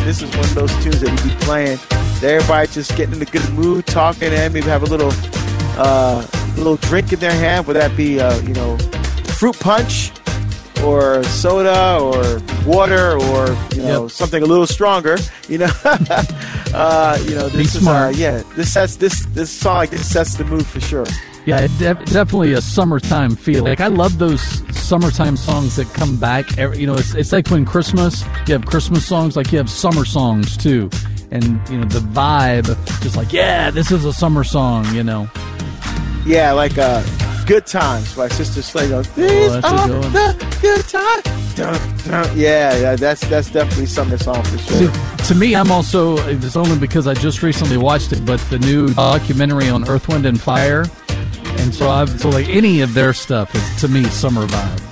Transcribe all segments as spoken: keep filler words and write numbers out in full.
time, this is one of those tunes that you'd be playing. Everybody just getting in a good mood, talking, and maybe have a little, uh, little drink in their hand. Would that be, uh, you know, fruit punch, or soda, or water, or you know, yep. something a little stronger? You know, uh, you know, this be is, smart. Uh, yeah, this sets this this song like this sets the mood for sure. Yeah, it def- definitely a summertime feel. Like I love those summertime songs that come back. Every, you know, it's it's like when Christmas, you have Christmas songs, like you have summer songs too. And, you know, the vibe, just like, yeah, this is a summer song, you know. Yeah, like uh, Good Times by Sister Slay goes, these oh, are the good times. Dun, dun. Yeah, yeah, that's that's definitely summer song for sure. See, to me, I'm also, it's only because I just recently watched it, but the new documentary on Earth, Wind, and Fire. And so, I've, so like any of their stuff is, to me, summer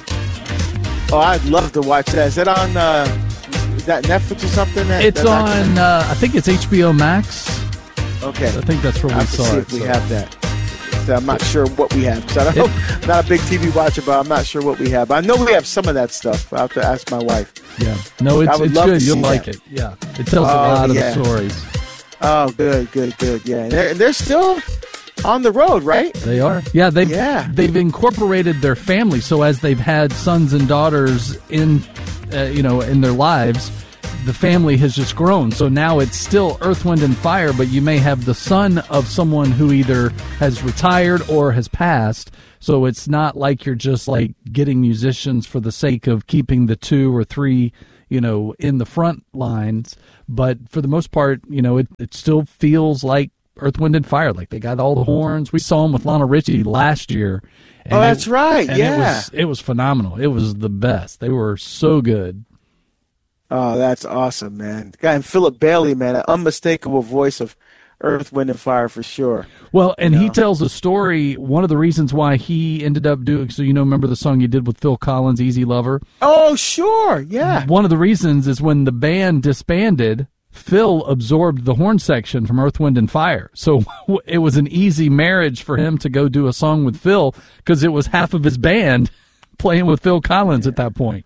vibe. Oh, I'd love to watch that. Is that on... Uh, Is that Netflix or something? That, it's that on, uh, I think it's H B O Max. Okay. I think that's where I we have to saw see it. if we so. have that. So I'm not sure what we have. Because I don't know, I'm not a big T V watcher, but I'm not sure what we have. But I know we have some of that stuff. I'll have to ask my wife. Yeah. No, it's, it's good. You'll like that. it. Yeah. It tells oh, a lot yeah. of the stories. Oh, good, good, good. Yeah. And they're, and they're still on the road, right? They are. Yeah, they've, yeah. they've incorporated their family. So as they've had sons and daughters in, uh, you know, in their lives, the family has just grown. So now it's still Earth, Wind, and Fire, but you may have the son of someone who either has retired or has passed. So it's not like you're just like getting musicians for the sake of keeping the two or three, you know, in the front lines. But for the most part, you know, it, it still feels like Earth, Wind, and Fire. Like they got all the horns. We saw them with Lionel Richie last year. And oh, that's it, right. And yeah. It was, it was phenomenal. It was the best. They were so good. Oh, that's awesome, man. Guy and Philip Bailey, man, an unmistakable voice of Earth, Wind, and Fire for sure. Well, and you know? he tells a story. One of the reasons why he ended up doing, so you know, remember the song you did with Phil Collins, Easy Lover? Oh, sure, yeah. One of the reasons is when the band disbanded, Phil absorbed the horn section from Earth, Wind, and Fire. So it was an easy marriage for him to go do a song with Phil because it was half of his band playing with Phil Collins at that point.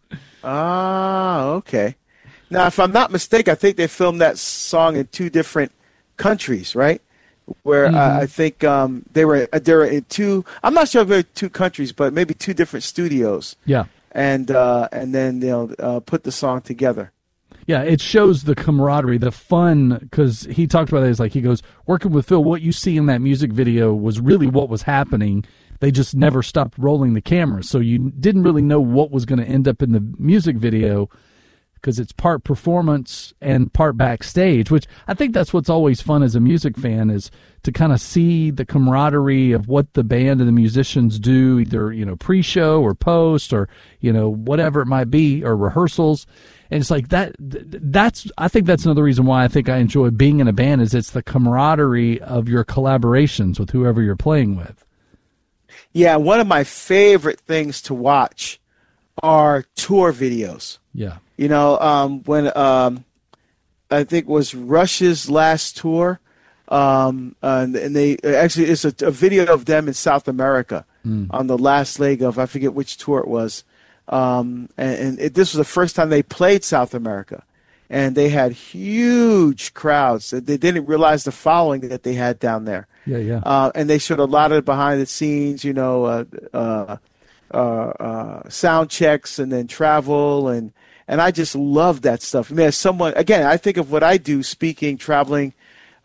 Ah, okay. Now, if I'm not mistaken, I think they filmed that song in two different countries, right? Where mm-hmm. uh, I think um, they were they were in two. I'm not sure if they were two countries, but maybe two different studios. Yeah, and uh, and then you know uh, put the song together. Yeah, it shows the camaraderie, the fun, because he talked about it. It's like he goes, working with Phil, what you see in that music video was really what was happening. They just never stopped rolling the camera, so you didn't really know what was going to end up in the music video. Because it's part performance and part backstage, which I think that's what's always fun as a music fan is to kind of see the camaraderie of what the band and the musicians do, either, you know, pre-show or post or, you know, whatever it might be, or rehearsals. And it's like that, that's, I think that's another reason why I think I enjoy being in a band is it's the camaraderie of your collaborations with whoever you're playing with. Yeah, one of my favorite things to watch are tour videos. Yeah. You know, um, when um, I think it was Rush's last tour, um, and, and they actually it's a, a video of them in South America mm. on the last leg of I forget which tour it was, um, and, and it, this was the first time they played South America, and they had huge crowds. They didn't realize the following that they had down there. Yeah, yeah. Uh, and they showed a lot of behind the scenes, you know, uh, uh, uh, uh, sound checks and then travel and. And I just love that stuff. I mean, as someone, again, I think of what I do, speaking, traveling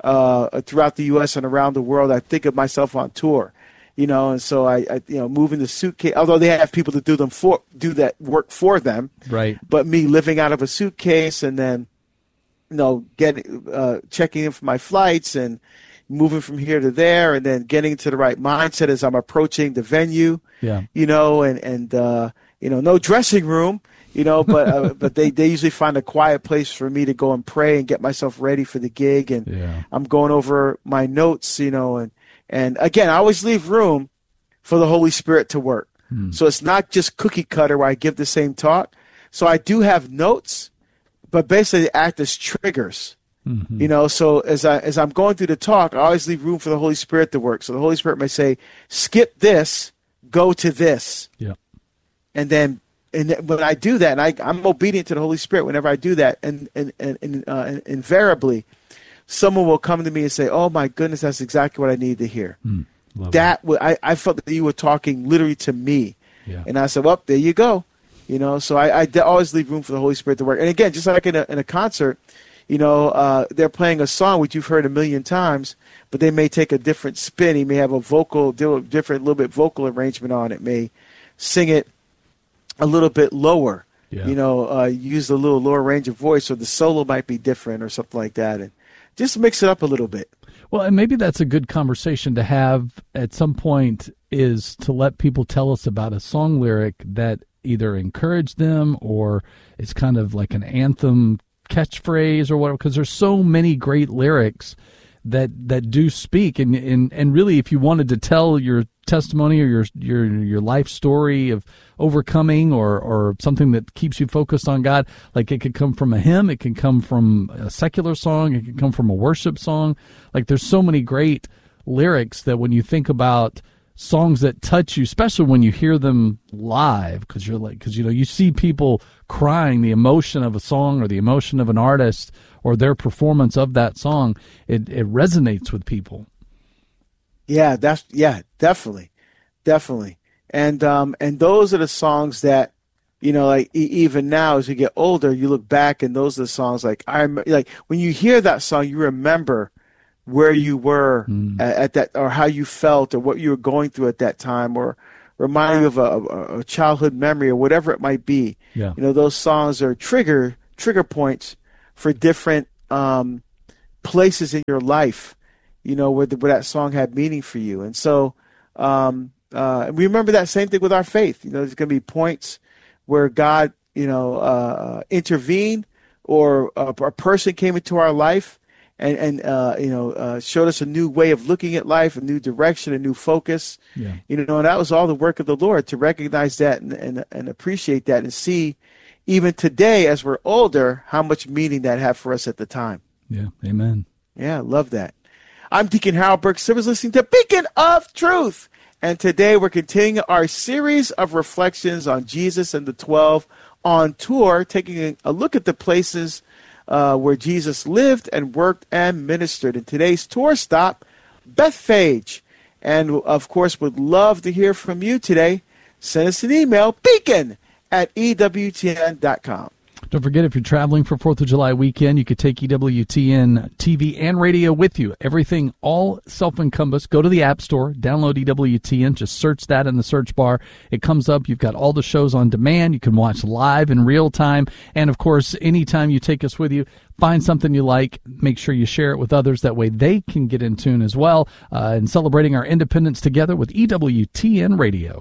uh, throughout the U S and around the world. I think of myself on tour, you know, and so I, I, you know, moving the suitcase. Although they have people to do them for, do that work for them, right? But me living out of a suitcase and then, you know, getting, uh, checking in for my flights and moving from here to there, and then getting into the right mindset as I'm approaching the venue. Yeah, you know, and and uh, you know, no dressing room. You know, but uh, but they, they usually find a quiet place for me to go and pray and get myself ready for the gig. And yeah. I'm going over my notes, you know, and, and again, I always leave room for the Holy Spirit to work. Hmm. So it's not just cookie cutter where I give the same talk. So I do have notes, but basically they act as triggers. Mm-hmm. You know, so as I as I'm going through the talk, I always leave room for the Holy Spirit to work. So the Holy Spirit may say, skip this, go to this. Yeah. And then and when I do that, and I, I'm obedient to the Holy Spirit whenever I do that, and and and, and uh, invariably, someone will come to me and say, "Oh my goodness, that's exactly what I need to hear." Mm, that w- I, I felt that you were talking literally to me, yeah. And I said, "Well, there you go," you know. So I, I d- always leave room for the Holy Spirit to work. And again, just like in a, in a concert, you know, uh, they're playing a song which you've heard a million times, but they may take a different spin. He may have a vocal, different, little bit vocal arrangement on it. May sing it a little bit lower, yeah. you know, uh, use a little lower range of voice, or the solo might be different or something like that. And just mix it up a little bit. Well, and maybe that's a good conversation to have at some point, is to let people tell us about a song lyric that either encouraged them or it's kind of like an anthem catchphrase or whatever, because there's so many great lyrics that that do speak, and and and really, if you wanted to tell your testimony or your your your life story of overcoming, or or something that keeps you focused on God, like it could come from a hymn, it can come from a secular song, it can come from a worship song. Like there's so many great lyrics that when you think about songs that touch you, especially when you hear them live, because you're like, because you know you see people crying, the emotion of a song or the emotion of an artist or their performance of that song, it, it resonates with people. Yeah, that's yeah, definitely, definitely, and um, and those are the songs that, you know, like e- even now as you get older, you look back and those are the songs like I rem- like when you hear that song, you remember where you were mm. at, at that, or how you felt, or what you were going through at that time, or remind you of a, a, a childhood memory, or whatever it might be. Yeah. You know, those songs are trigger trigger points for different um, places in your life, you know, where, the, where that song had meaning for you. And so um, uh, and we remember that same thing with our faith. You know, there's going to be points where God, you know, uh, intervened, or a, a person came into our life and, and uh, you know, uh, showed us a new way of looking at life, a new direction, a new focus. Yeah. You know, and that was all the work of the Lord, to recognize that and, and, and appreciate that, and see, even today, as we're older, how much meaning that had for us at the time. Yeah, amen. Yeah, love that. I'm Deacon Harold Burke Sivers, listening to Beacon of Truth. And today we're continuing our series of reflections on Jesus and the twelve on tour, taking a look at the places uh, where Jesus lived and worked and ministered. And today's tour stop, Bethphage. And, of course, would love to hear from you today. Send us an email, beacon at E W T N dot com. Don't forget, if you're traveling for fourth of July weekend, you could take E W T N T V and radio with you. Everything, all self-encompassed. Go to the App Store, download E W T N, just search that in the search bar. It comes up. You've got all the shows on demand. You can watch live in real time. And, of course, anytime you take us with you, find something you like, make sure you share it with others. That way they can get in tune as well, uh, and celebrating our independence together with E W T N Radio.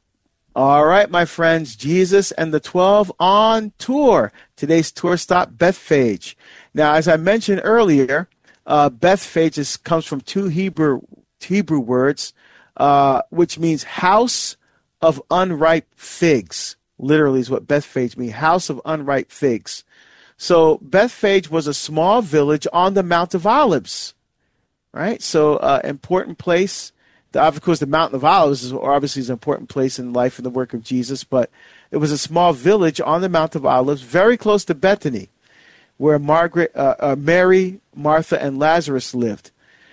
All right, my friends, Jesus and the twelve on tour. Today's tour stop, Bethphage. Now, as I mentioned earlier, uh, Bethphage is, comes from two Hebrew Hebrew words, uh, which means house of unripe figs. Literally is what Bethphage means, house of unripe figs. So Bethphage was a small village on the Mount of Olives, right? So uh, important place. The, of course, the Mountain of Olives is obviously is an important place in life and the work of Jesus, but it was a small village on the Mount of Olives, very close to Bethany, where Margaret, uh, uh, Mary, Martha, and Lazarus lived.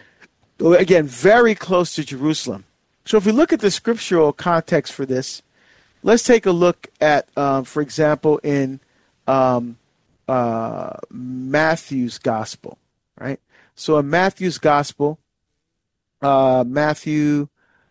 Again, very close to Jerusalem. So if we look at the scriptural context for this, let's take a look at, um, for example, in um, uh, Matthew's Gospel, right? So in Matthew's Gospel, Uh, Matthew,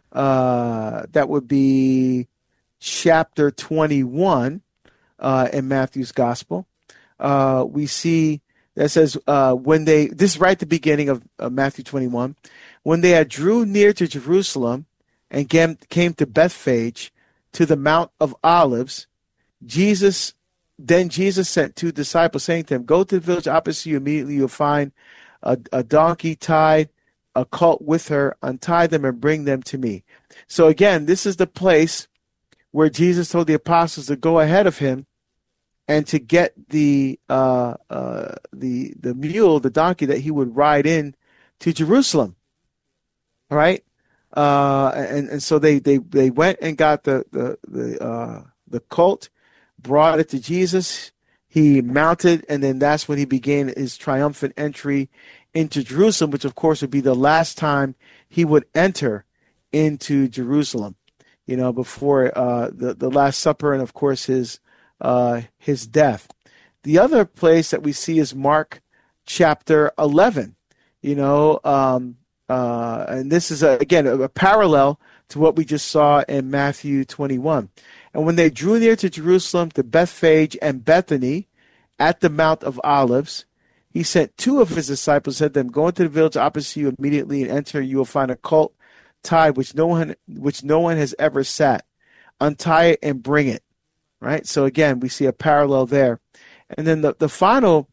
uh, that would be chapter twenty-one uh, in Matthew's Gospel. Uh, we see that says, uh, when they, this is right at the beginning of uh, Matthew twenty-one, when they had drew near to Jerusalem and came, came to Bethphage, to the Mount of Olives, Jesus, then Jesus sent two disciples, saying to them, go to the village opposite you, immediately you'll find a, a donkey tied, a colt with her, untie them and bring them to me. So again, this is the place where Jesus told the apostles to go ahead of him and to get the uh, uh, the the mule, the donkey that he would ride in to Jerusalem. All right, uh, and and so they, they, they went and got the the the uh, the colt, brought it to Jesus. He mounted, and then that's when he began his triumphant entry into Jerusalem, which of course would be the last time he would enter into Jerusalem, you know, before uh, the, the Last Supper and of course his uh, his death. The other place that we see is Mark chapter eleven, you know, um, uh, and this is, a, again, a, a parallel to what we just saw in Matthew twenty-one. And when they drew near to Jerusalem, to Bethphage and Bethany, at the Mount of Olives, he sent two of his disciples, said to them, go into the village opposite you immediately and enter. You will find a colt tied which no one which no one has ever sat. Untie it and bring it. Right? So again, we see a parallel there. And then the, the final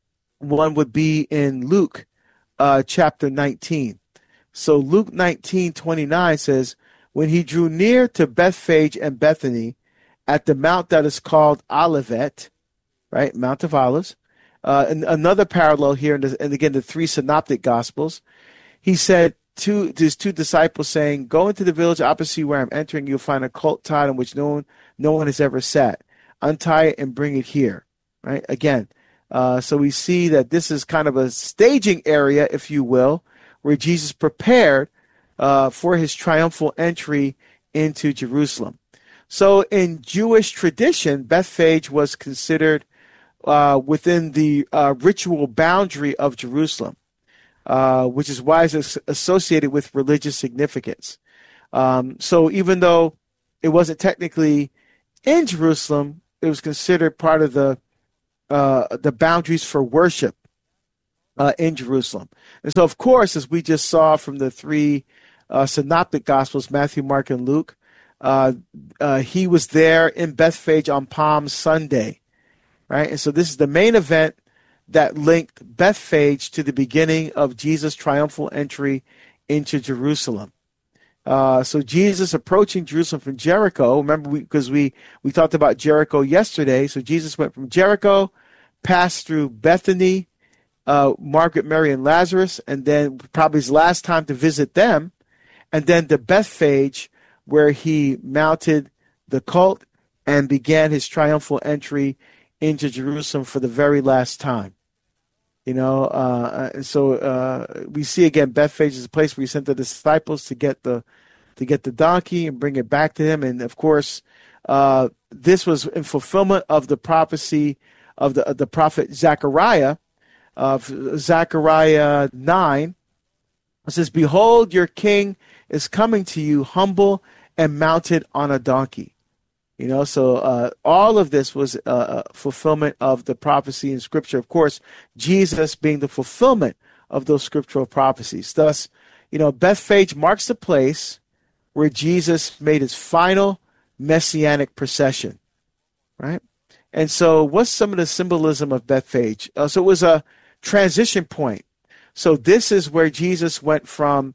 one would be in Luke uh, chapter nineteen. So Luke nineteen twenty-nine says, when he drew near to Bethphage and Bethany at the mount that is called Olivet, right, Mount of Olives, uh, and another parallel here, in the, and again, the three synoptic gospels, he said to his two disciples, saying, go into the village opposite where I'm entering. You'll find a colt tied on which no one, no one has ever sat. Untie it and bring it here, right? Again, uh, so we see that this is kind of a staging area, if you will, where Jesus prepared uh, for his triumphal entry into Jerusalem. So in Jewish tradition, Bethphage was considered uh, within the uh, ritual boundary of Jerusalem, uh, which is why it's associated with religious significance. Um, so even though it wasn't technically in Jerusalem, it was considered part of the uh, the boundaries for worship uh, in Jerusalem. And so, of course, as we just saw from the three uh, synoptic gospels, Matthew, Mark, and Luke, uh, uh, he was there in Bethphage on Palm Sunday, right? And so this is the main event that linked Bethphage to the beginning of Jesus' triumphal entry into Jerusalem. Uh, so Jesus approaching Jerusalem from Jericho, remember, because we, we, we talked about Jericho yesterday. So Jesus went from Jericho, passed through Bethany, uh, Margaret, Mary, and Lazarus, and then probably his last time to visit them, and then to Bethphage, where he mounted the colt and began his triumphal entry into Jerusalem for the very last time. You know, uh, and so uh, we see again, Bethphage is a place where he sent the disciples to get the to get the donkey and bring it back to him. And of course, uh, this was in fulfillment of the prophecy of the of the prophet Zechariah, of Zechariah nine. It says, "Behold, your king is coming to you, humble and mounted on a donkey." You know, so uh, all of this was uh, a fulfillment of the prophecy in Scripture. Of course, Jesus being the fulfillment of those scriptural prophecies. Thus, you know, Bethphage marks the place where Jesus made his final messianic procession, right? And so what's some of the symbolism of Bethphage? Uh, so it was a transition point. So this is where Jesus went from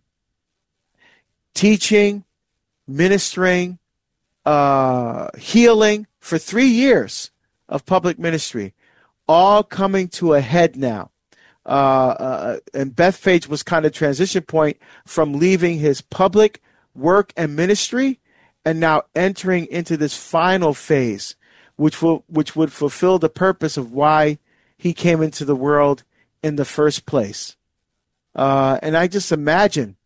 teaching, ministering, Uh, healing for three years of public ministry, all coming to a head now. Uh, uh, and Bethphage was kind of transition point from leaving his public work and ministry and now entering into this final phase, which will which would fulfill the purpose of why he came into the world in the first place. Uh, and I just imagine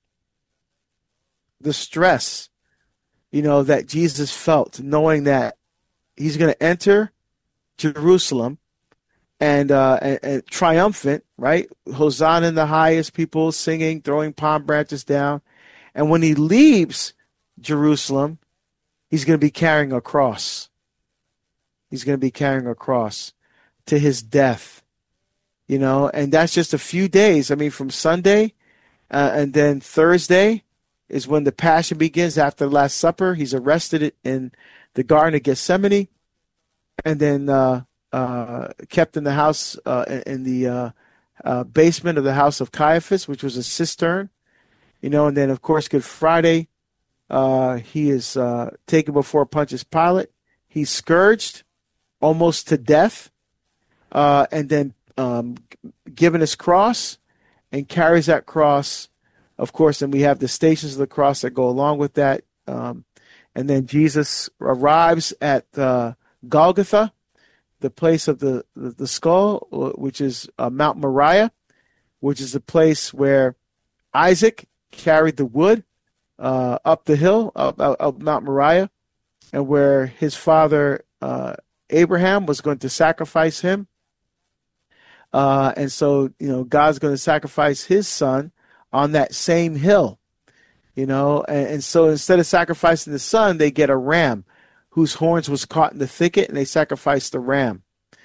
the stress, you know, that Jesus felt, knowing that he's going to enter Jerusalem and, uh, and, and triumphant, right? Hosanna in the highest, people singing, throwing palm branches down. And when he leaves Jerusalem, he's going to be carrying a cross. He's going to be carrying a cross to his death, you know, and that's just a few days. I mean, from Sunday uh, and then Thursday is when the Passion begins after the Last Supper. He's arrested in the Garden of Gethsemane and then uh, uh, kept in the house, uh, in the uh, uh, basement of the house of Caiaphas, which was a cistern. You know, and then, of course, Good Friday, uh, he is uh, taken before Pontius Pilate. He's scourged almost to death uh, and then um, given his cross and carries that cross. Of course, and we have the stations of the cross that go along with that. Um, and then Jesus arrives at uh, Golgotha, the place of the, the, the skull, which is uh, Mount Moriah, which is the place where Isaac carried the wood uh, up the hill, up, up, up Mount Moriah, and where his father uh, Abraham was going to sacrifice him. Uh, and so, you know, God's going to sacrifice his son on that same hill, you know. And, and so instead of sacrificing the son, they get a ram whose horns was caught in the thicket, and they sacrificed the ram.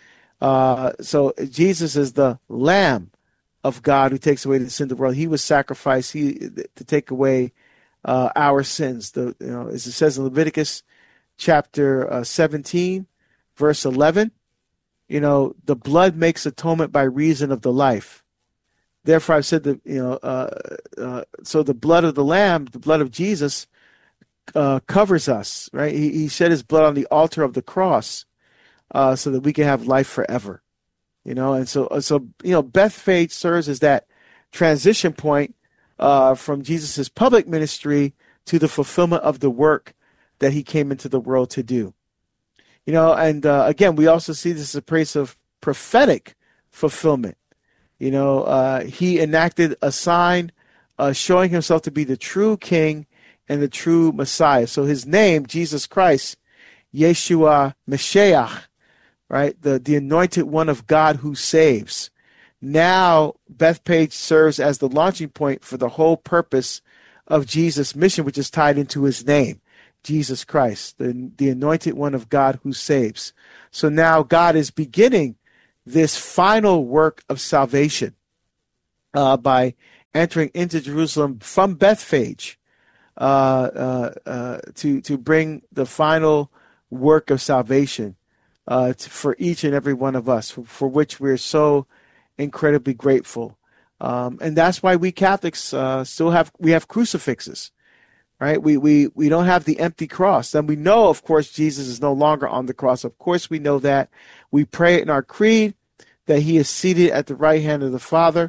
Uh, so Jesus is the Lamb of God who takes away the sin of the world. He was sacrificed he, to take away uh, our sins. The, you know, as it says in Leviticus chapter uh, seventeen, verse eleven, you know, the blood makes atonement by reason of the life. Therefore, I've said that, you know, uh, uh, so the blood of the Lamb, the blood of Jesus, uh, covers us, right? He, he shed his blood on the altar of the cross uh, so that we can have life forever, you know. And so, so you know, Bethphage serves as that transition point uh, from Jesus' public ministry to the fulfillment of the work that he came into the world to do. You know, and uh, again, we also see this as a place of prophetic fulfillment. You know, uh, he enacted a sign uh, showing himself to be the true king and the true Messiah. So his name, Jesus Christ, Yeshua Mashiach, right? The, the anointed one of God who saves. Now, Bethphage serves as the launching point for the whole purpose of Jesus' mission, which is tied into his name. Jesus Christ, the, the anointed one of God who saves. So now God is beginning this final work of salvation uh, by entering into Jerusalem from Bethphage uh, uh, uh, to, to bring the final work of salvation uh, to, for each and every one of us, for, for which we're so incredibly grateful. Um, and that's why we Catholics uh, still have, we have crucifixes. Right? We, we, we don't have the empty cross. And we know, of course, Jesus is no longer on the cross. Of course, we know that. We pray in our creed that he is seated at the right hand of the Father.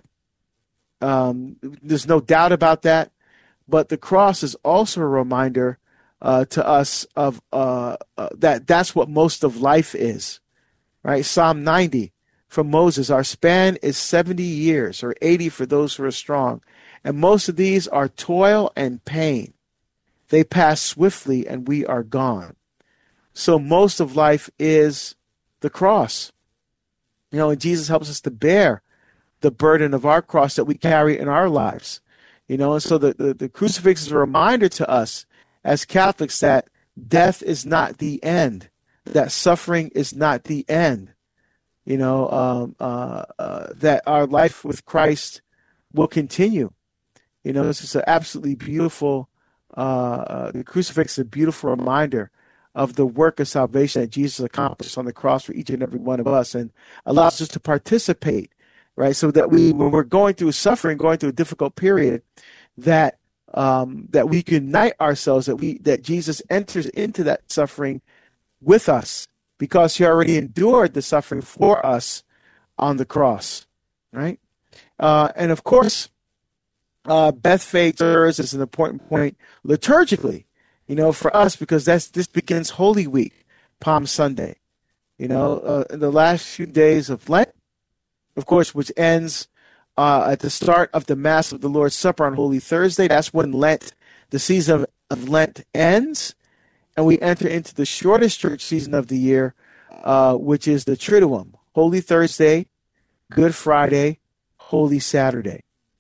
Um, there's no doubt about that. But the cross is also a reminder uh, to us of uh, uh, that that's what most of life is. Right? Psalm ninety from Moses, our span is seventy years, or eighty for those who are strong. And most of these are toil and pain. They pass swiftly and we are gone. So most of life is the cross. You know, and Jesus helps us to bear the burden of our cross that we carry in our lives. You know, and so the, the, the crucifix is a reminder to us as Catholics that death is not the end, that suffering is not the end. You know, um, uh, uh, that our life with Christ will continue. You know, this is an absolutely beautiful Uh, uh, the crucifix is a beautiful reminder of the work of salvation that Jesus accomplished on the cross for each and every one of us, and allows us to participate, right? So that we, when we're going through suffering, going through a difficult period, that um, that we can unite ourselves, that we that Jesus enters into that suffering with us, because he already endured the suffering for us on the cross, right? Uh, and of course, Uh, Bethphage serves as an important point liturgically, you know, for us, because that's this begins Holy Week, Palm Sunday, you know, uh, in the last few days of Lent, of course, which ends uh, at the start of the Mass of the Lord's Supper on Holy Thursday. That's when Lent, the season of, of Lent ends, and we enter into the shortest church season of the year, uh, which is the Triduum, Holy Thursday, Good Friday, Holy Saturday.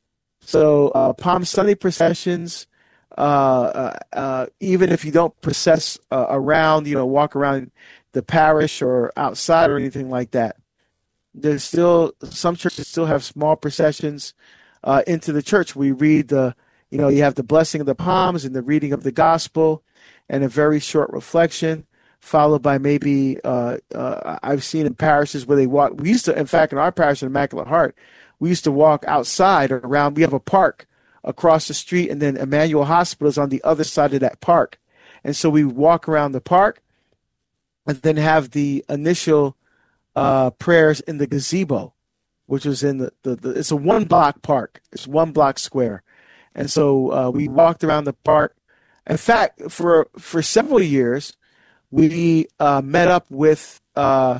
So uh, Palm Sunday processions, uh, uh, uh, even if you don't process uh, around, you know, walk around the parish or outside or anything like that, there's still, some churches still have small processions uh, into the church. We read the, you know, you have the blessing of the palms and the reading of the gospel and a very short reflection, followed by maybe, uh, uh, I've seen in parishes where they walk, we used to, in fact, in our parish in Immaculate Heart, we used to walk outside or around. We have a park across the street, and then Emmanuel Hospital is on the other side of that park. And so we walk around the park and then have the initial uh, prayers in the gazebo, which was in the, the, the it's a one block park. It's one block square. And so uh, we walked around the park. In fact, for for several years, we uh, met up with uh,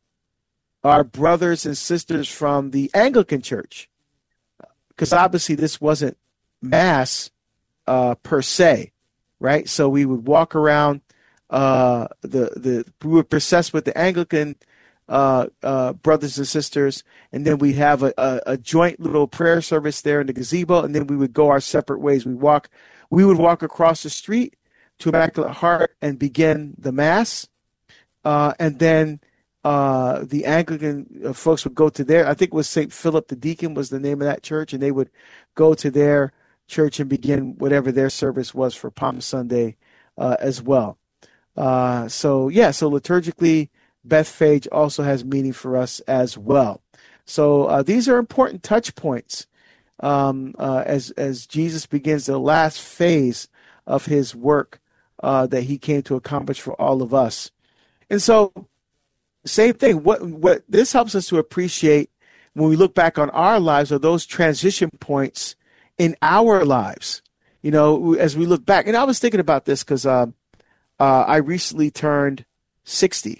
our brothers and sisters from the Anglican Church, because obviously this wasn't Mass uh, per se, right? So we would walk around uh, the the we would process with the Anglican uh, uh, brothers and sisters, and then we'd have a, a, a joint little prayer service there in the gazebo, and then we would go our separate ways. We walk, we would walk across the street to Immaculate Heart and begin the Mass, uh, and then uh, the Anglican folks would go to their, I think it was Saint Philip the Deacon was the name of that church, and they would go to their church and begin whatever their service was for Palm Sunday uh, as well. Uh, so yeah, so liturgically, Bethphage also has meaning for us as well. So uh, these are important touch points um, uh, as as Jesus begins the last phase of his work uh, that he came to accomplish for all of us. And so, same thing. What what this helps us to appreciate when we look back on our lives are those transition points in our lives. You know, as we look back, and I was thinking about this because uh, uh, I recently turned sixty.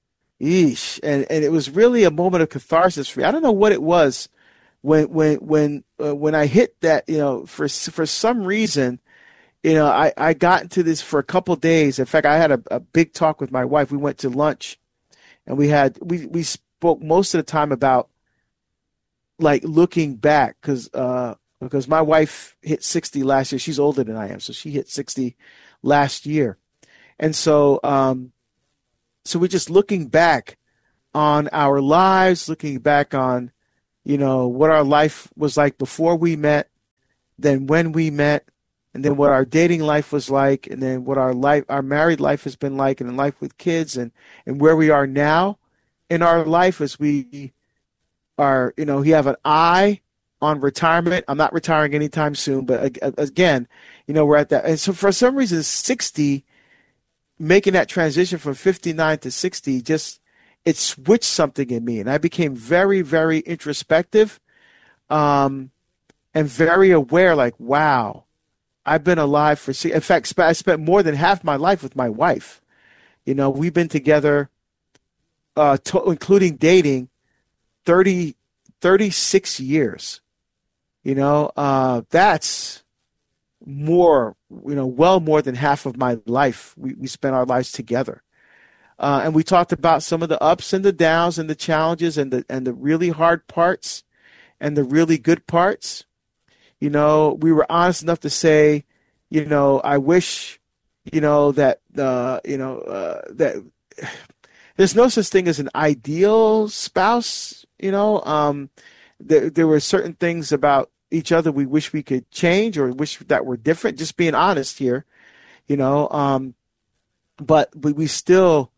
Eesh, and and it was really a moment of catharsis for me. I don't know what it was when when when uh, when I hit that. You know, for for some reason, you know, I, I got into this for a couple of days. In fact, I had a, a big talk with my wife. We went to lunch, and we had we we spoke most of the time about like looking back because uh, because my wife hit sixty last year. She's older than I am, so she hit sixty last year, and so. Um, So we're just looking back on our lives, looking back on, you know, what our life was like before we met, then when we met, and then what our dating life was like, and then what our life, our married life has been like, and in life with kids, and, and where we are now in our life as we are, you know, we have an eye on retirement. I'm not retiring anytime soon, but again, you know, we're at that. And so for some reason, sixty, making that transition from fifty-nine to sixty, just it switched something in me, and I became very, very introspective, um, and very aware. Like, wow, I've been alive for. In fact, I spent more than half my life with my wife. You know, we've been together, uh, to, including dating, thirty, thirty-six years. You know, uh, that's more. You know, well more than half of my life, we, we spent our lives together. Uh, and we talked about some of the ups and the downs and the challenges and the and the really hard parts and the really good parts. You know, we were honest enough to say, you know, I wish, you know, that, uh, you know, uh, that there's no such thing as an ideal spouse, you know. Um, there, there were certain things about each other we wish we could change or wish that were different, just being honest here, you know, um, but we, we still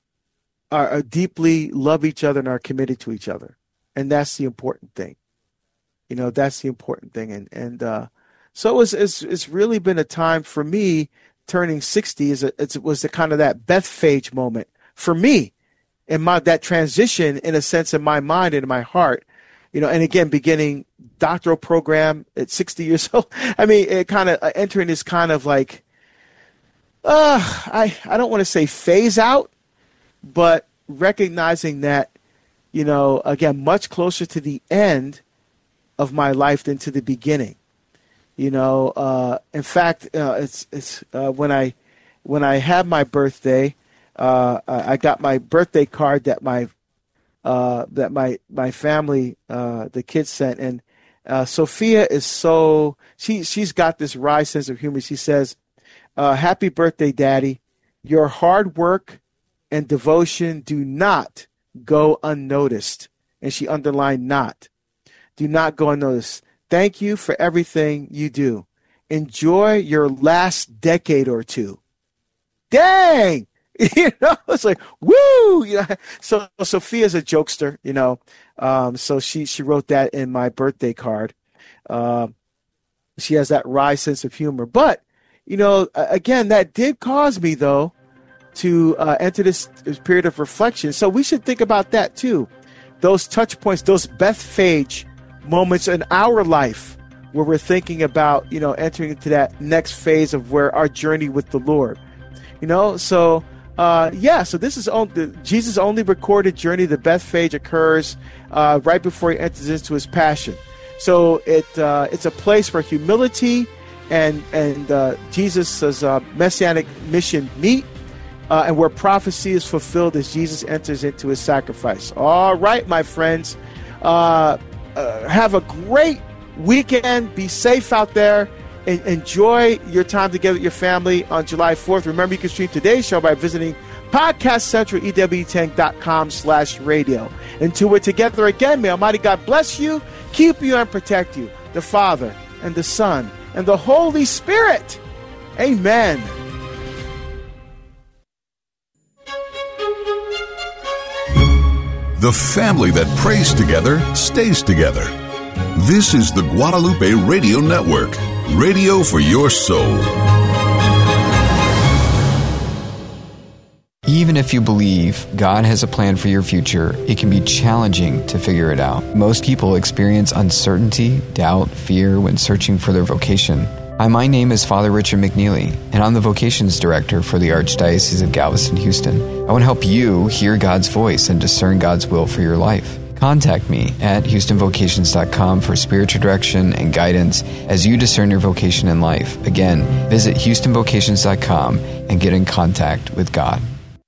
are, are deeply love each other and are committed to each other. And that's the important thing, you know, that's the important thing. And, and, uh, so it was, it's, it's really been a time for me turning sixty is a, it was the kind of that Bethphage moment for me and my, that transition in a sense in my mind and in my heart. You know, and again, beginning doctoral program at sixty years old. I mean, it kind of uh, entering this kind of like, uh, I, I don't want to say phase out, but recognizing that, you know, again, much closer to the end of my life than to the beginning. You know, uh, in fact, uh, it's it's uh, when I when I had my birthday, uh, I got my birthday card that my Uh, that my my family, uh, the kids sent, and uh, Sophia is so she she's got this wry sense of humor. She says, uh, "Happy birthday, Daddy! Your hard work and devotion do not go unnoticed." And she underlined "not." Do not go unnoticed. Thank you for everything you do. Enjoy your last decade or two. Dang! You know, it's like, woo! You know, so Sophia's a jokester, you know. Um, so she, she wrote that in my birthday card. Uh, she has that wry sense of humor. But, you know, again, that did cause me, though, to uh, enter this, this period of reflection. So we should think about that, too. Those touch points, those Bethphage moments in our life where we're thinking about, you know, entering into that next phase of where our journey with the Lord. You know, so... uh, yeah, so this is on, the, Jesus' only recorded journey to Bethphage occurs uh, right before he enters into his passion. So it uh, it's a place where humility and and uh, Jesus' uh, messianic mission meet, uh, and where prophecy is fulfilled as Jesus enters into his sacrifice. All right, my friends, uh, uh, have a great weekend. Be safe out there. En- enjoy your time together with your family on July fourth. Remember, you can stream today's show by visiting Podcast Central, E W ten dot com slash radio. Until we're together again, may Almighty God bless you, keep you, and protect you. The Father, and the Son, and the Holy Spirit. Amen. The family that prays together stays together. This is the Guadalupe Radio Network, radio for your soul. Even if you believe God has a plan for your future, it can be challenging to figure it out. Most people experience uncertainty, doubt, fear when searching for their vocation. Hi, my name is Father Richard McNeely, and I'm the Vocations Director for the Archdiocese of Galveston-Houston. I want to help you hear God's voice and discern God's will for your life. Contact me at houston vocations dot com for spiritual direction and guidance as you discern your vocation in life. Again, visit houston vocations dot com and get in contact with God.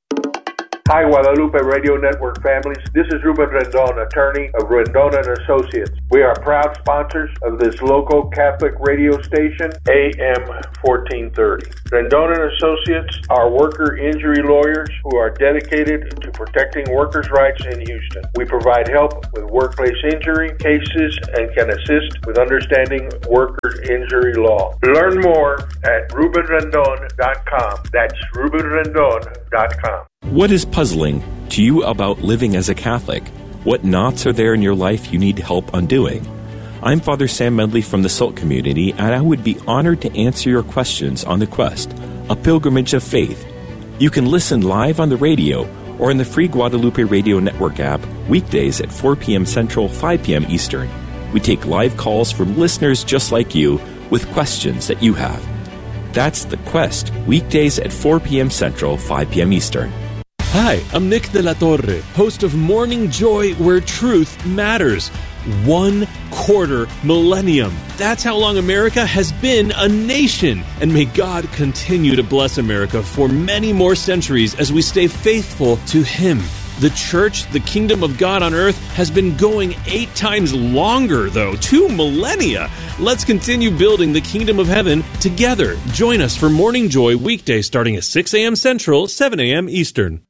Hi, Guadalupe Radio Network families. This is Ruben Rendon, attorney of Rendon and Associates. We are proud sponsors of this local Catholic radio station, A M fourteen thirty. Rendon and Associates are worker injury lawyers who are dedicated to protecting workers' rights in Houston. We provide help with workplace injury cases and can assist with understanding worker injury law. Learn more at ruben rendon dot com. That's ruben rendon dot com. What is puzzling to you about living as a Catholic? What knots are there in your life you need help undoing? I'm Father Sam Medley from the Salt Community, and I would be honored to answer your questions on The Quest, a pilgrimage of faith. You can listen live on the radio or in the free Guadalupe Radio Network app weekdays at four p.m. Central, five p.m. Eastern. We take live calls from listeners just like you with questions that you have. That's The Quest, weekdays at four p.m. Central, five p.m. Eastern. Hi, I'm Nick De La Torre, host of Morning Joy, where truth matters. One quarter millennium. That's how long America has been a nation. And may God continue to bless America for many more centuries as we stay faithful to Him. The church, the kingdom of God on earth, has been going eight times longer, though. Two millennia. Let's continue building the kingdom of heaven together. Join us for Morning Joy weekdays starting at six a.m. Central, seven a.m. Eastern.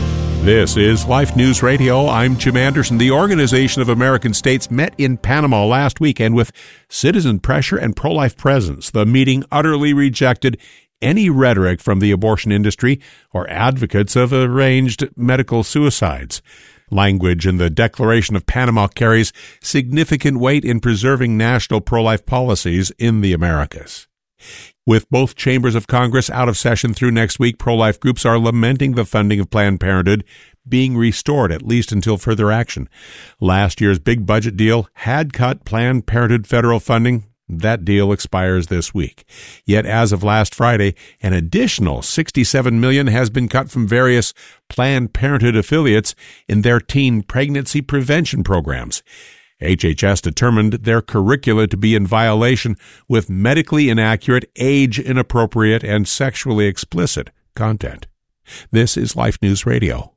This is Life News Radio. I'm Jim Anderson. The Organization of American States met in Panama last weekend with citizen pressure and pro-life presence. The meeting utterly rejected any rhetoric from the abortion industry or advocates of arranged medical suicides. Language in the Declaration of Panama carries significant weight in preserving national pro-life policies in the Americas. With both chambers of Congress out of session through next week, pro-life groups are lamenting the funding of Planned Parenthood being restored, at least until further action. Last year's big budget deal had cut Planned Parenthood federal funding. That deal expires this week. Yet as of last Friday, an additional sixty-seven million dollars has been cut from various Planned Parenthood affiliates in their teen pregnancy prevention programs. H H S determined their curricula to be in violation with medically inaccurate, age-inappropriate, and sexually explicit content. This is Life News Radio.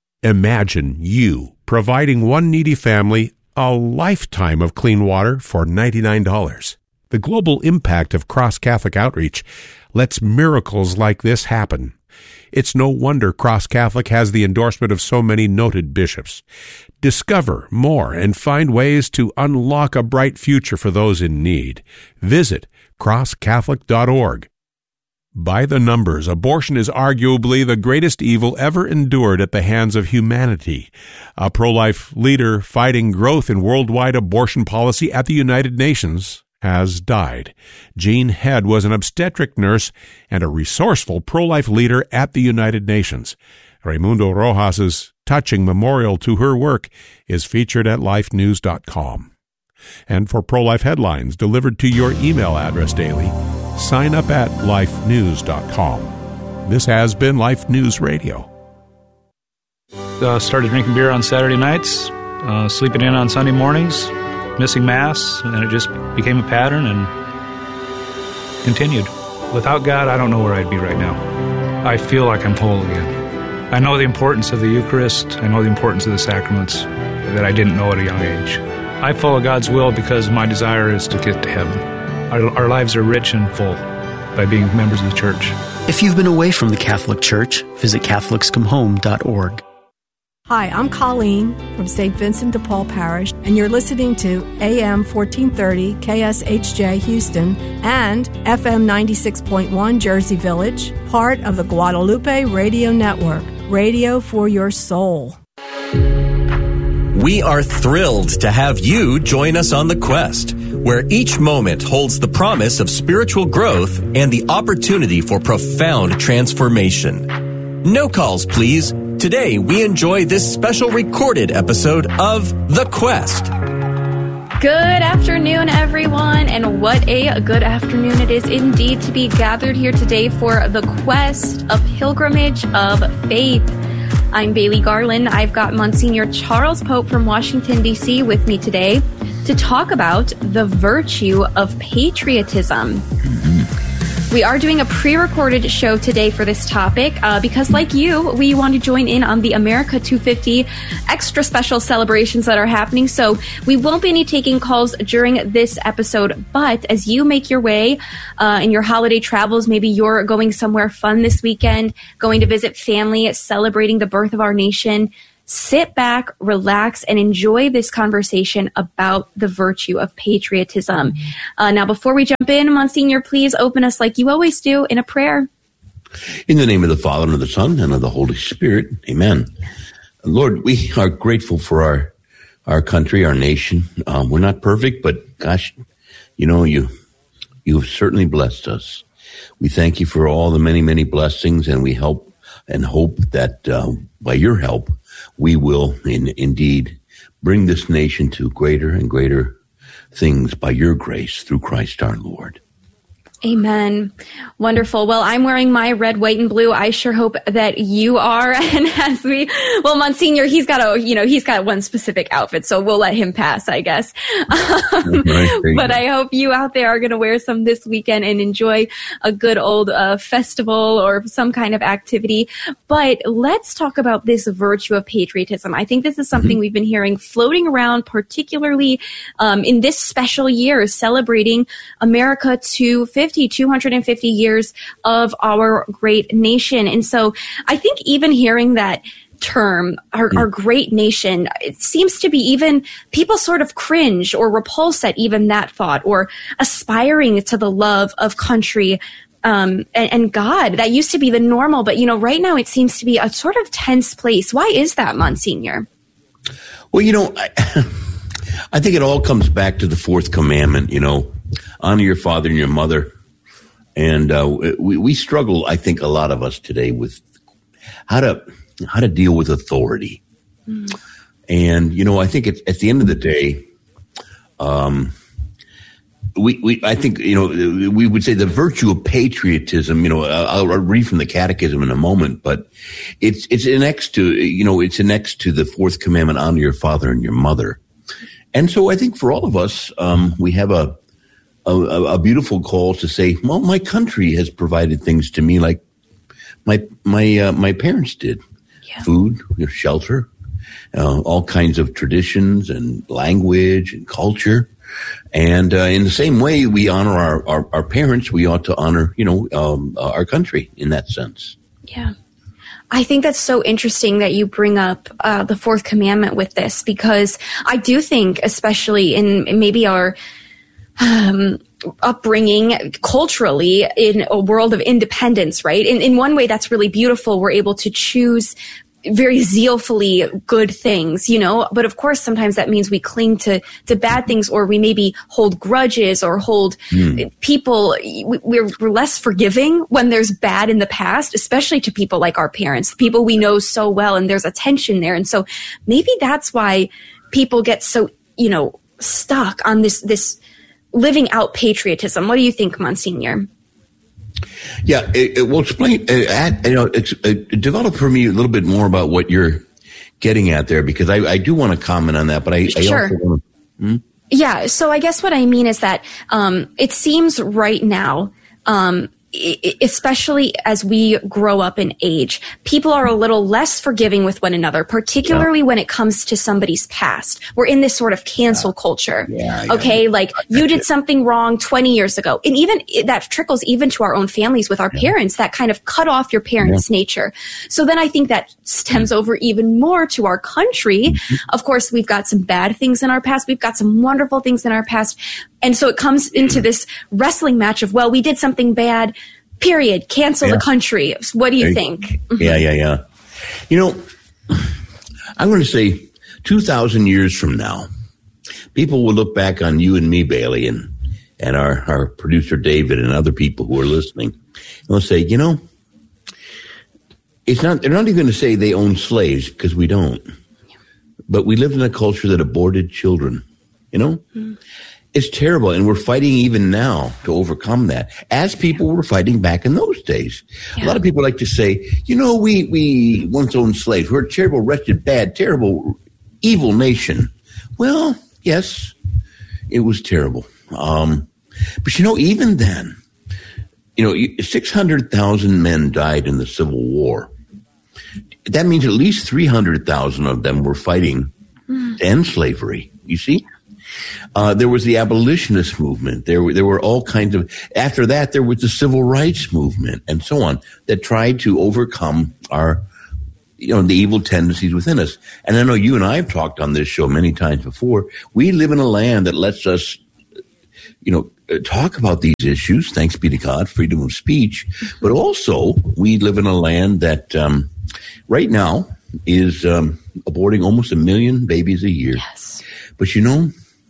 Imagine you providing one needy family a lifetime of clean water for ninety-nine dollars. The global impact of Cross Catholic Outreach lets miracles like this happen. It's no wonder Cross Catholic has the endorsement of so many noted bishops. Discover more and find ways to unlock a bright future for those in need. Visit cross catholic dot org. By the numbers, abortion is arguably the greatest evil ever endured at the hands of humanity. A pro-life leader fighting growth in worldwide abortion policy at the United Nations has died. Jean Head was an obstetric nurse and a resourceful pro-life leader at the United Nations. Raimundo Rojas's touching memorial to her work is featured at life news dot com. And for pro-life headlines delivered to your email address daily, sign up at life news dot com. This has been Life News Radio. Uh, started drinking beer on Saturday nights, uh, sleeping in on Sunday mornings, missing Mass, and it just became a pattern and continued. Without God, I don't know where I'd be right now. I feel like I'm whole again. I know the importance of the Eucharist. I know the importance of the sacraments that I didn't know at a young age. I follow God's will because my desire is to get to heaven. Our, our lives are rich and full by being members of the Church. If you've been away from the Catholic Church, visit Catholics Come Home dot org. Hi, I'm Colleen from Saint Vincent de Paul Parish, and you're listening to A M fourteen thirty K S H J Houston and F M ninety-six point one Jersey Village, part of the Guadalupe Radio Network, radio for your soul. We are thrilled to have you join us on the quest, where each moment holds the promise of spiritual growth and the opportunity for profound transformation. No calls, please. Today, we enjoy this special recorded episode of The Quest. Good afternoon, everyone, and what a good afternoon it is indeed to be gathered here today for The Quest, a pilgrimage of faith. I'm Bailey Garland. I've got Monsignor Charles Pope from Washington, D C with me today to talk about the virtue of patriotism. We are doing a pre-recorded show today for this topic uh, because, like you, we want to join in on the America two fifty extra special celebrations that are happening. So we won't be any taking calls during this episode. But as you make your way uh, in your holiday travels, maybe you're going somewhere fun this weekend, going to visit family, celebrating the birth of our nation, sit back, relax, and enjoy this conversation about the virtue of patriotism. Uh, now, before we jump in, Monsignor, please open us like you always do in a prayer. In the name of the Father, and of the Son, and of the Holy Spirit. Amen. Lord, we are grateful for our our country, our nation. Um, we're not perfect, but gosh, you know, you you have certainly blessed us. We thank you for all the many, many blessings, and we help and hope that uh, by your help, we will in, indeed bring this nation to greater and greater things by your grace through Christ our Lord. Amen. Wonderful. Well, I'm wearing my red, white, and blue. I sure hope that you are. And as we, well, Monsignor, he's got a, you know, he's got one specific outfit, so we'll let him pass, I guess. Um, right, but I hope you out there are going to wear some this weekend and enjoy a good old uh, festival or some kind of activity. But let's talk about this virtue of patriotism. I think this is something mm-hmm. we've been hearing floating around, particularly um, in this special year, celebrating America two fifty. two hundred fifty years of our great nation. And so I think even hearing that term, our, our great nation, it seems to be even people sort of cringe or repulse at even that thought, or aspiring to the love of country um, and, and God. That used to be the normal, but you know, right now it seems to be a sort of tense place. Why is that, Monsignor? Well, you know, I, I think it all comes back to the fourth commandment, you know, honor your father and your mother. And uh, we, we struggle, I think, a lot of us today with how to how to deal with authority. Mm. And, you know, I think it's, at the end of the day, um, we, we I think, you know, we would say the virtue of patriotism, you know, I'll, I'll read from the Catechism in a moment, but it's it's next to, you know, it's next to the fourth commandment, honor your father and your mother. And so I think for all of us, um, we have a A, a beautiful call to say, well, my country has provided things to me like my my uh, my parents did. Yeah. Food, shelter, uh, all kinds of traditions and language and culture. And uh, in the same way we honor our, our, our parents, we ought to honor, you know, um, our country in that sense. Yeah. I think that's so interesting that you bring up uh, the fourth commandment with this, because I do think, especially in, in maybe our Um, upbringing culturally in a world of independence, right? In, in one way, that's really beautiful. We're able to choose very zealfully good things, you know, but of course, sometimes that means we cling to, to bad things, or we maybe hold grudges or hold mm. people. We're, we're less forgiving when there's bad in the past, especially to people like our parents, people we know so well, and there's a tension there. And so maybe that's why people get so, you know, stuck on this, this, living out patriotism. What do you think, Monsignor? Yeah, it, it will explain. Uh, add, you know, it's, uh, develop for me a little bit more about what you're getting at there, because I, I do want to comment on that, but I, sure. I also want to. Hmm? Yeah, so I guess what I mean is that um, it seems right now, um, especially as we grow up in age, people are a little less forgiving with one another, particularly yeah. when it comes to somebody's past. We're in this sort of cancel yeah. culture. Yeah, yeah, okay, yeah. like you did something wrong twenty years ago. And even that trickles even to our own families with our yeah. parents, that kind of cut off your parents' yeah. nature. So then I think that stems over even more to our country. Mm-hmm. Of course, we've got some bad things in our past. We've got some wonderful things in our past. And so it comes into this wrestling match of, well, we did something bad, period. Cancel yeah. the country. What do you think? Yeah, yeah, yeah. You know, I'm going to say two thousand years from now, people will look back on you and me, Bailey, and, and our, our producer, David, and other people who are listening. And they'll say, you know, it's not, they're not even going to say they own slaves, because we don't. But we lived in a culture that aborted children, you know? Mm. It's terrible, and we're fighting even now to overcome that, as people were fighting back in those days. Yeah. A lot of people like to say, you know, we, we once owned slaves. We're a terrible, wretched, bad, terrible, evil nation. Well, yes, it was terrible. Um, but, you know, even then, you know, six hundred thousand men died in the Civil War. That means at least three hundred thousand of them were fighting mm. to end slavery, you see? Uh, there was the abolitionist movement. There were, there were all kinds of, after that, there was the civil rights movement and so on that tried to overcome our, you know, the evil tendencies within us. And I know you and I have talked on this show many times before. We live in a land that lets us, you know, talk about these issues. Thanks be to God, freedom of speech. But also we live in a land that, um, right now is, um, aborting almost a million babies a year. Yes. But you know,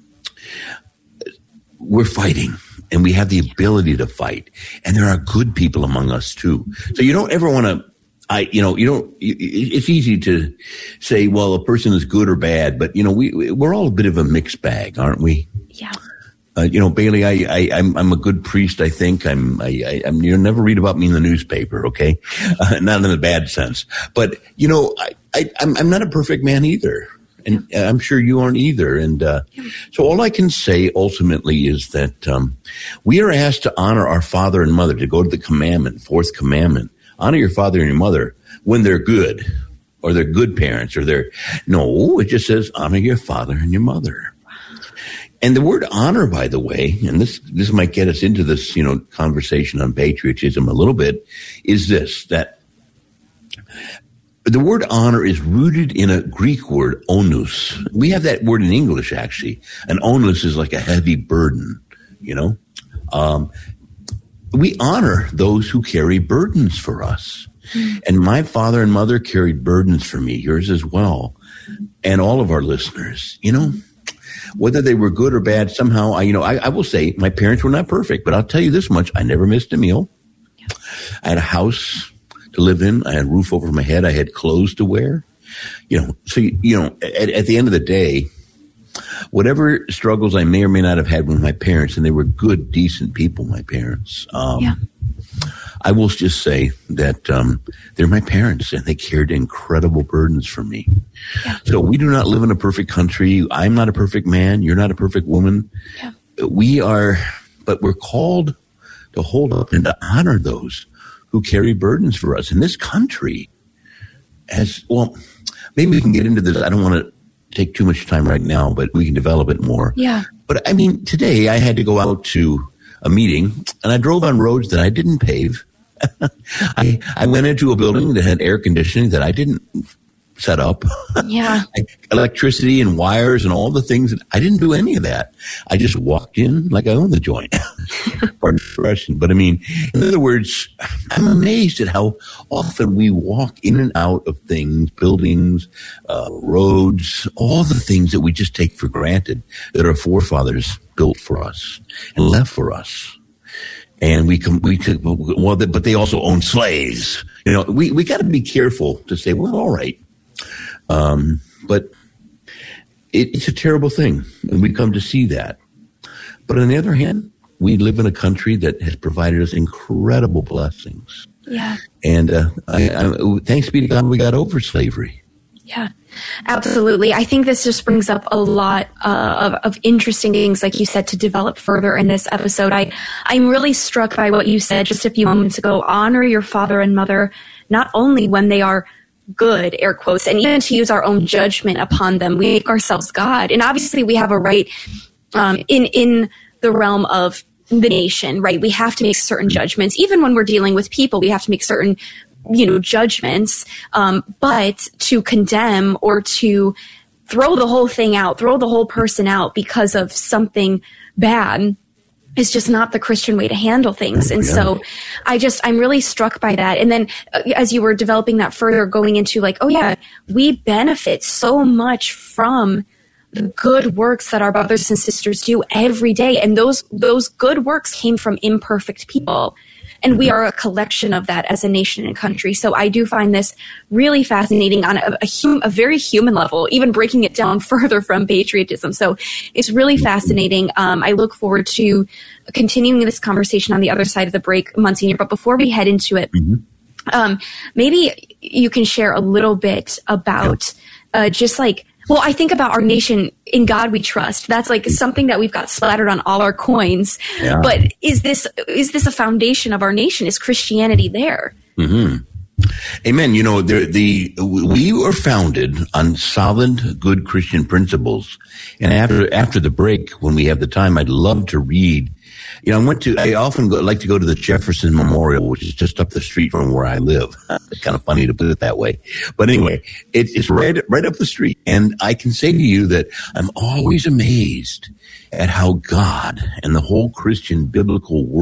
we're fighting, and we have the ability to fight, and there are good people among us too. So you don't ever want to, I, you know, you don't, it's easy to say, well, a person is good or bad, but you know, we, we're all a bit of a mixed bag, aren't we? Yeah. Uh, you know, Bailey, I, I, I'm, I'm a good priest. I think I'm, I, I, I'm, you'll never read about me in the newspaper. Okay. Uh, not in the bad sense, but you know, I, I, I'm, I'm not a perfect man either. And I'm sure you aren't either. And uh, so all I can say ultimately is that um, we are asked to honor our father and mother, to go to the commandment, fourth commandment. Honor your father and your mother when they're good, or they're good parents, or they're, no, it just says honor your father and your mother. And the word honor, by the way, and this, this might get us into this, you know, conversation on patriotism a little bit, is this, that the word honor is rooted in a Greek word, onus. We have that word in English, actually. An onus is like a heavy burden, you know. Um, we honor those who carry burdens for us. Mm. And my father and mother carried burdens for me, yours as well, and all of our listeners, you know. Whether they were good or bad, somehow, I, you know, I, I will say my parents were not perfect, but I'll tell you this much. I never missed a meal. Yeah. I had a house to live in. I had a roof over my head. I had clothes to wear. You know, so, you know, at, at the end of the day, whatever struggles I may or may not have had with my parents, and they were good, decent people, my parents, um, yeah. I will just say that um, they're my parents, and they carried incredible burdens for me. Yeah. So we do not live in a perfect country. I'm not a perfect man. You're not a perfect woman. Yeah. We are, but we're called to hold up and to honor those who carry burdens for us in this country. As well, maybe we can get into this. I don't want to take too much time right now, but we can develop it more. Yeah. But I mean, today I had to go out to a meeting, and I drove on roads that I didn't pave. I I went into a building that had air conditioning that I didn't set up. Yeah. Electricity and wires and all the things. That, I didn't do any of that. I just walked in like I owned the joint. Pardon the expression. But I mean, in other words, I'm amazed at how often we walk in and out of things, buildings, uh, roads, all the things that we just take for granted that our forefathers built for us and left for us. And we can, we could, well, but they also own slaves. You know, we, we got to be careful to say, well, all right. Um, but it, it's a terrible thing, and we come to see that. But on the other hand, we live in a country that has provided us incredible blessings. Yeah. And uh, I, I, thanks be to God we got over slavery. Yeah, absolutely. I think this just brings up a lot uh, of, of interesting things, like you said, to develop further in this episode. I, I'm really struck by what you said just a few moments ago. Honor your father and mother, not only when they are good, air quotes, and even to use our own judgment upon them. We make ourselves God. And obviously we have a right um, in, in the realm of the nation, right? We have to make certain judgments. Even when we're dealing with people, we have to make certain you know, judgments, um, but to condemn or to throw the whole thing out, throw the whole person out because of something bad is just not the Christian way to handle things. And yeah. so I just, I'm really struck by that. And then uh, as you were developing that further, going into like, oh yeah, we benefit so much from the good works that our brothers and sisters do every day. And those, those good works came from imperfect people. And we are a collection of that as a nation and country. So I do find this really fascinating on a, a, hum, a very human level, even breaking it down further from patriotism. So it's really fascinating. Um, I look forward to continuing this conversation on the other side of the break, Monsignor. But before we head into it, mm-hmm. um, maybe you can share a little bit about uh, just like, well, I think about our nation, in God we trust. That's like something that we've got splattered on all our coins. Yeah. But is this is this a foundation of our nation? Is Christianity there? Mm-hmm. Amen. You know, the, the we were founded on solid, good Christian principles. And after after the break, when we have the time, I'd love to read. You know, I went to. I often go, like to go to the Jefferson Memorial, which is just up the street from where I live. It's kind of funny to put it that way, but anyway, it, it's right right up the street. And I can say to you that I'm always amazed at how God and the whole Christian biblical world